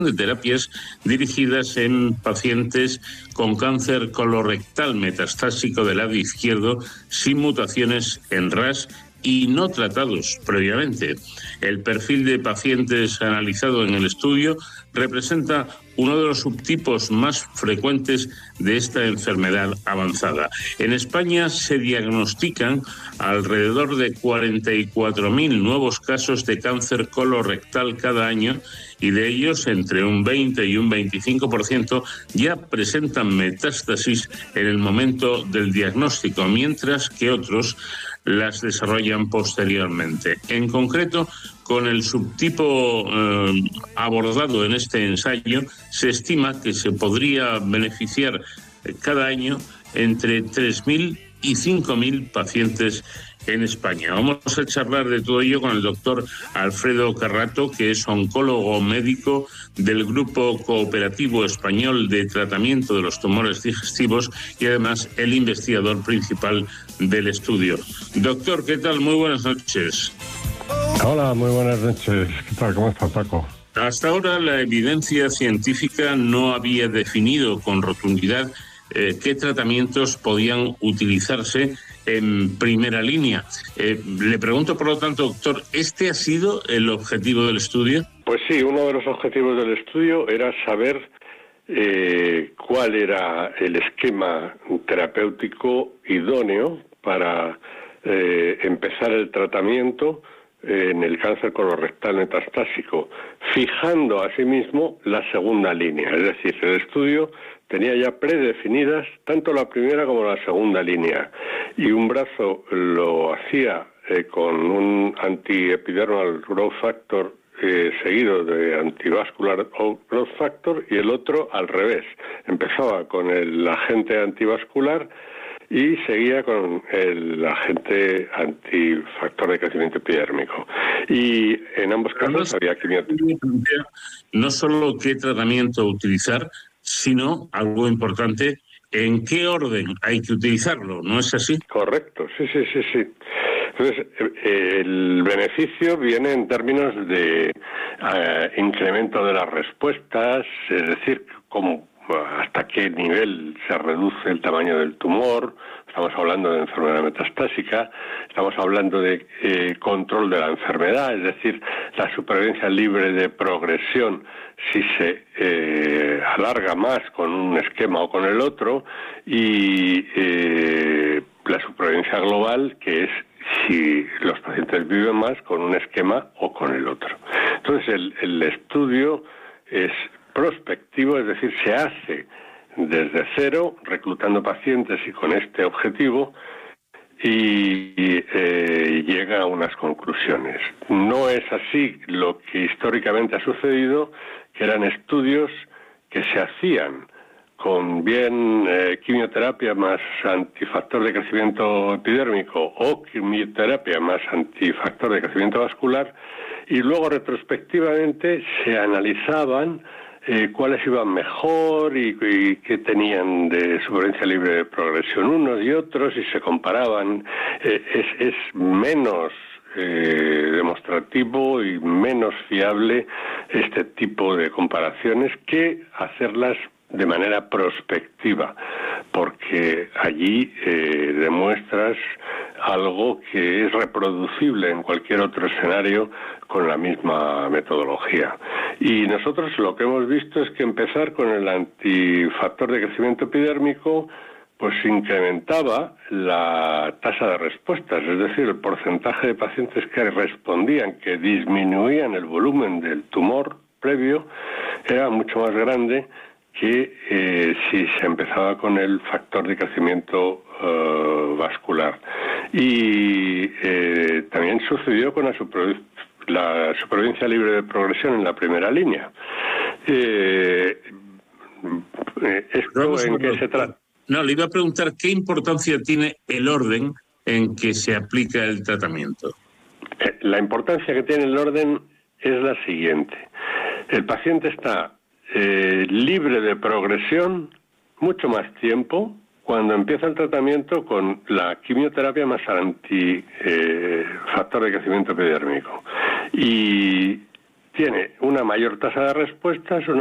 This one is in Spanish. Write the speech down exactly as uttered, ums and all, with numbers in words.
de terapias dirigidas en pacientes con cáncer colorectal metastásico del lado izquierdo sin mutaciones en R A S y no tratados previamente. El perfil de pacientes analizado en el estudio representa uno de los subtipos más frecuentes de esta enfermedad avanzada. En España se diagnostican alrededor de cuarenta y cuatro mil nuevos casos de cáncer colorectal cada año y de ellos entre un veinte y un veinticinco por ciento ya presentan metástasis en el momento del diagnóstico, mientras que otros las desarrollan posteriormente. En concreto, con el subtipo eh, abordado en este ensayo, se estima que se podría beneficiar cada año entre tres mil y cinco mil pacientes en España. Vamos a charlar de todo ello con el doctor Alfredo Carrato, que es oncólogo médico del Grupo Cooperativo Español de Tratamiento de los Tumores Digestivos y además el investigador principal del estudio. Doctor, ¿qué tal? Muy buenas noches. Hola, muy buenas noches. ¿Qué tal? ¿Cómo estás, Paco? Hasta ahora la evidencia científica no había definido con rotundidad eh, qué tratamientos podían utilizarse en primera línea. Eh, le pregunto, por lo tanto, doctor, ¿este ha sido el objetivo del estudio? Pues sí, uno de los objetivos del estudio era saber eh, cuál era el esquema terapéutico idóneo para eh, empezar el tratamiento en el cáncer colorectal metastásico, fijando asimismo la segunda línea. Es decir, el estudio tenía ya predefinidas tanto la primera como la segunda línea, y un brazo lo hacía eh, con un anti-epidermal growth factor eh, seguido de antivascular growth factor, y el otro al revés. Empezaba con el agente antivascular y seguía con el agente antifactor de crecimiento epidérmico. Y en ambos casos había quimioterapia. No solo qué tratamiento utilizar, sino, algo importante, en qué orden hay que utilizarlo, ¿no es así? Correcto, sí, sí, sí, sí. Entonces, el beneficio viene en términos de uh, incremento de las respuestas, es decir, cómo, hasta qué nivel se reduce el tamaño del tumor. Estamos hablando de enfermedad metastásica, estamos hablando de eh, control de la enfermedad, es decir, la supervivencia libre de progresión si se eh, alarga más con un esquema o con el otro, y eh, la supervivencia global, que es si los pacientes viven más con un esquema o con el otro. Entonces, el, el estudio es prospectivo, es decir, se hace desde cero, reclutando pacientes y con este objetivo, y, y eh, llega a unas conclusiones. No es así lo que históricamente ha sucedido, que eran estudios que se hacían con bien eh, quimioterapia más antifactor de crecimiento epidérmico o quimioterapia más antifactor de crecimiento vascular, y luego retrospectivamente se analizaban Eh, cuáles iban mejor y, y qué tenían de supervivencia libre de progresión unos y otros, y se comparaban. Eh, es, es menos eh, demostrativo y menos fiable este tipo de comparaciones que hacerlas de manera prospectiva, porque allí eh, demuestras algo que es reproducible en cualquier otro escenario con la misma metodología. Y nosotros lo que hemos visto es que empezar con el antifactor de crecimiento epidérmico pues incrementaba la tasa de respuestas, es decir, el porcentaje de pacientes que respondían, que disminuían el volumen del tumor previo, era mucho más grande que eh, si se empezaba con el factor de crecimiento uh, vascular. Y eh, también sucedió con la, super, la supervivencia libre de progresión en la primera línea. Eh, ¿Esto en qué se trata? No, le iba a preguntar qué importancia tiene el orden en que se aplica el tratamiento. La importancia que tiene el orden es la siguiente. El paciente está Eh, libre de progresión mucho más tiempo cuando empieza el tratamiento con la quimioterapia más antifactor eh, de crecimiento epidérmico, y tiene una mayor tasa de respuestas, una